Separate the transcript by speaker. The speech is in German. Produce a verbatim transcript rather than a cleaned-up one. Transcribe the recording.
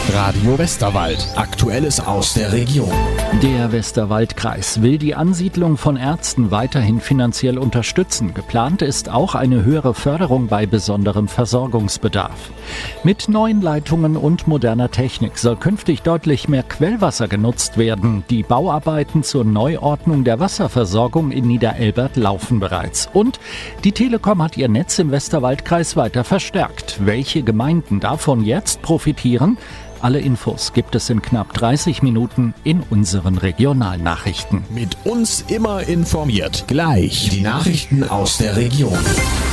Speaker 1: Radio Westerwald. Aktuelles aus der Region.
Speaker 2: Der Westerwaldkreis will die Ansiedlung von Ärzten weiterhin finanziell unterstützen. Geplant ist auch eine höhere Förderung bei besonderem Versorgungsbedarf. Mit neuen Leitungen und moderner Technik soll künftig deutlich mehr Quellwasser genutzt werden. Die Bauarbeiten zur Neuordnung der Wasserversorgung in Niederelbert laufen bereits. Und die Telekom hat ihr Netz im Westerwaldkreis weiter verstärkt. Welche Gemeinden davon jetzt profitieren? Alle Infos gibt es in knapp dreißig Minuten in unseren Regionalnachrichten.
Speaker 1: Mit uns immer informiert. Gleich die Nachrichten aus der Region.